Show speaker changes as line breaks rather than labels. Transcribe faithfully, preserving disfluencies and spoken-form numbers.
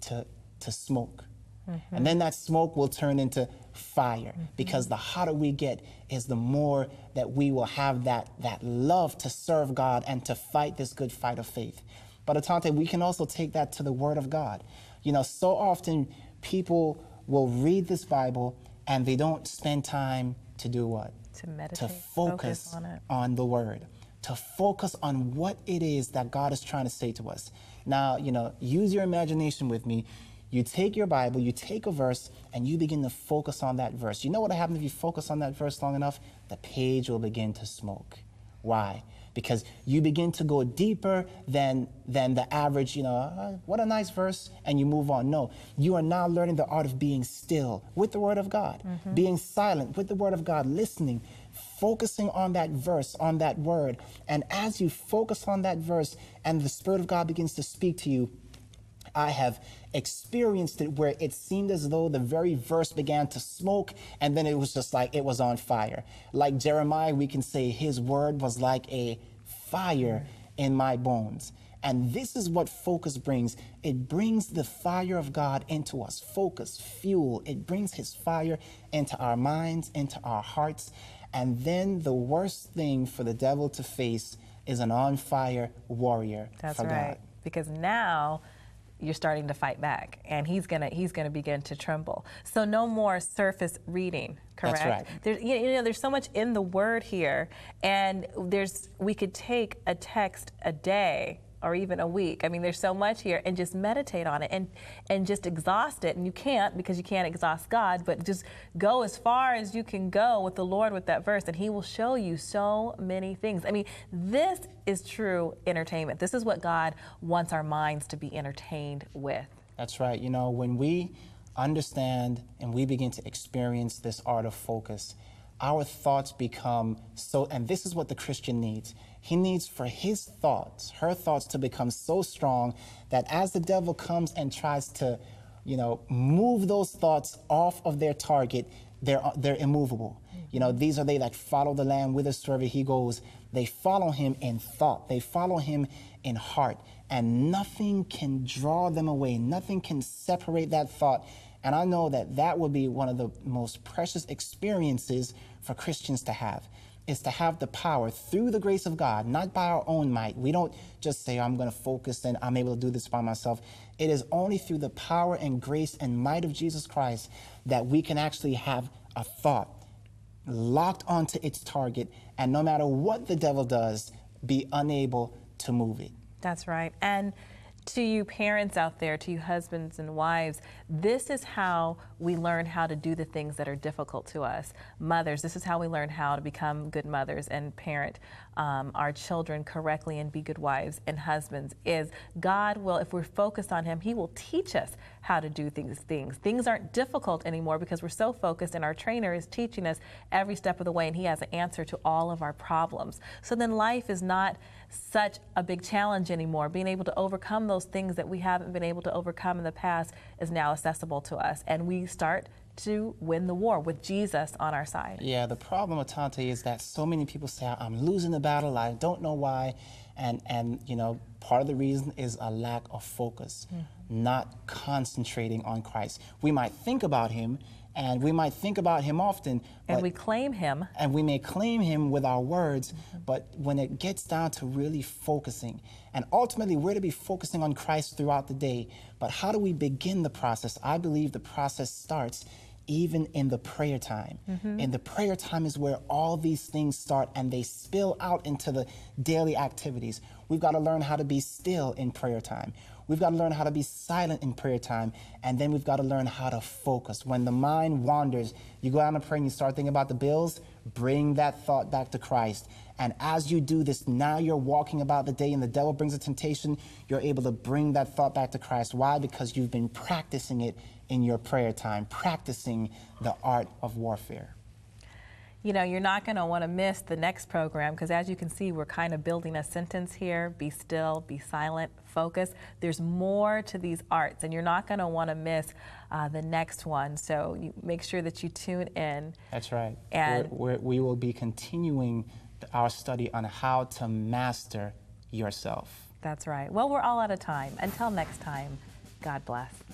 to, to smoke. Mm-hmm. And then that smoke will turn into fire, mm-hmm. because the hotter we get is the more that we will have that, that love to serve God and to fight this good fight of faith. But Atante, we can also take that to the Word of God. You know, so often people will read this Bible and they don't spend time to do what?
To meditate,
to focus,
focus on it.
on the Word, to focus on what it is that God is trying to say to us. Now, you know, use your imagination with me. You take your Bible, you take a verse, and you begin to focus on that verse. You know what happens if you focus on that verse long enough? The page will begin to smoke. Why? Because you begin to go deeper than, than the average, you know, uh, what a nice verse, and you move on. No, you are now learning the art of being still with the Word of God, mm-hmm. being silent with the Word of God, listening, focusing on that verse, on that word. And as you focus on that verse and the Spirit of God begins to speak to you, I have experienced it where it seemed as though the very verse began to smoke, and then it was just like it was on fire. Like Jeremiah, we can say his word was like a fire in my bones. And this is what focus brings. It brings the fire of God into us. Focus, fuel. It brings his fire into our minds, into our hearts. And then the worst thing for the devil to face is an on-fire warrior
That's
for
right.
God.
Because now you're starting to fight back, and he's gonna he's gonna begin to tremble. So no more surface reading, correct?
That's right.
There's, you know, there's so much in the Word here, and there's we could take a text a day or even a week. I mean, there's so much here, and just meditate on it and and just exhaust it. And you can't, because you can't exhaust God, but just go as far as you can go with the Lord with that verse, and he will show you so many things. I mean, this is true entertainment. This is what God wants our minds to be entertained with.
That's right. You know, when we understand and we begin to experience this art of focus, our thoughts become so, and this is what the Christian needs. He needs for his thoughts, her thoughts, to become so strong that as the devil comes and tries to, you know, move those thoughts off of their target, they're, they're immovable. Mm-hmm. You know, these are they that follow the Lamb whithersoever he goes. They follow him in thought. They follow him in heart. And nothing can draw them away. Nothing can separate that thought. And I know that that would be one of the most precious experiences for Christians to have, is to have the power through the grace of God, not by our own might. We don't just say, I'm going to focus and I'm able to do this by myself. It is only through the power and grace and might of Jesus Christ that we can actually have a thought locked onto its target, and no matter what the devil does, be unable to move it.
That's right. And to you parents out there, to you husbands and wives, this is how we learn how to do the things that are difficult to us. Mothers, this is how we learn how to become good mothers and parent um, our children correctly and be good wives. And husbands, is God will, if we're focused on him, he will teach us how to do things. Things Things aren't difficult anymore because we're so focused, and our trainer is teaching us every step of the way, and he has an answer to all of our problems. So then life is not such a big challenge anymore. Being able to overcome those things that we haven't been able to overcome in the past is now accessible to us, and we start to win the war with Jesus on our side.
Yeah, the problem with Tante is that so many people say, I'm losing the battle, I don't know why, and, and you know, part of the reason is a lack of focus, mm-hmm. not concentrating on Christ. We might think about him, and we might think about him often.
And we claim him.
And we may claim him with our words, mm-hmm. but when it gets down to really focusing, and ultimately we're to be focusing on Christ throughout the day, but how do we begin the process? I believe the process starts even in the prayer time. Mm-hmm. And the prayer time is where all these things start, and they spill out into the daily activities. We've got to learn how to be still in prayer time. We've got to learn how to be silent in prayer time, and then we've got to learn how to focus. When the mind wanders, you go down and pray and you start thinking about the bills, bring that thought back to Christ. And as you do this, now you're walking about the day and the devil brings a temptation, you're able to bring that thought back to Christ. Why? Because you've been practicing it in your prayer time, practicing the art of warfare.
You know, you're not going to want to miss the next program, because as you can see, we're kind of building a sentence here. Be still, be silent, focus. There's more to these arts, and you're not going to want to miss uh, the next one. So you make sure that you tune in.
That's right.
And
we're, we're, we will be continuing our study on how to master yourself.
That's right. Well, we're all out of time. Until next time, God bless.